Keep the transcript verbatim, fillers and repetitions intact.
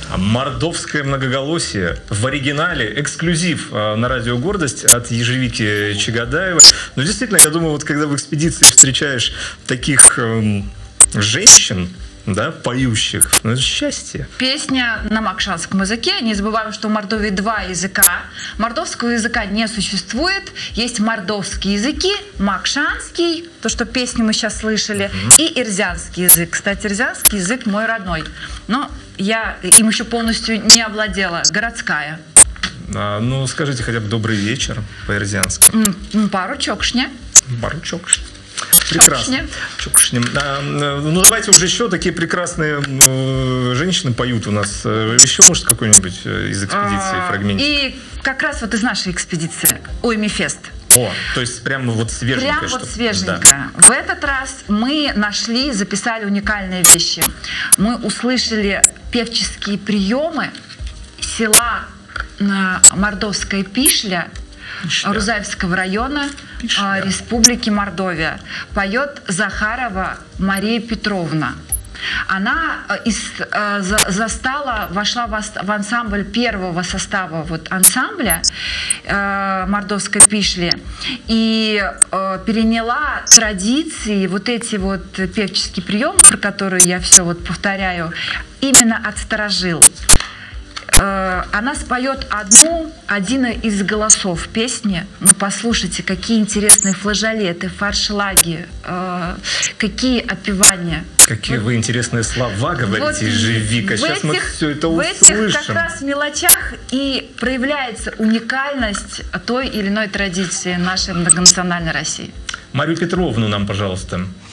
Мордовское многоголосие в оригинале, эксклюзив на радио «Гордость» от Ежевики Чагадаевой. Но действительно, я думаю, вот когда в экспедиции встречаешь таких эм, женщин, да, поющих, ну это счастье. Песня на макшанском языке. Не забываем, что в Мордовии два языка. Мордовского языка не существует. Есть мордовские языки, макшанский, то, что песню мы сейчас слышали, mm-hmm. и ирзянский язык. Кстати, ирзянский язык мой родной. Но я им еще полностью не овладела. Городская. А, ну, скажите хотя бы «добрый вечер» по-ирзянски. Mm, пару чокшня. Пару чокшня. Прекрасно. Чукшнем. А, ну, давайте уже еще такие прекрасные э, женщины поют у нас. Еще, может, какой-нибудь из экспедиции а, фрагмент? И как раз вот из нашей экспедиции Ойми-фест. О, то есть прямо вот свеженькое. Прям вот свеженькое. Да. В этот раз мы нашли, записали уникальные вещи. Мы услышали певческие приемы села Мордовская Пишля, Пишля. Рузаевского района, Пишля. Республики Мордовия. Поет Захарова Мария Петровна. Она из, э, за, застала, вошла в, в ансамбль первого состава вот, ансамбля э, Мордовской Пишли и э, переняла традиции, вот эти вот певческие приемы, про которые я все вот повторяю, именно от старожил. Она споет одну, один из голосов песни. Ну, послушайте, какие интересные флажолеты, фаршлаги, э, какие опевания. Какие вот, вы интересные слова говорите, вот Ежевика. Сейчас этих, мы все это услышим. В этих как раз мелочах и проявляется уникальность той или иной традиции нашей многонациональной России. Марию Петровну нам, пожалуйста.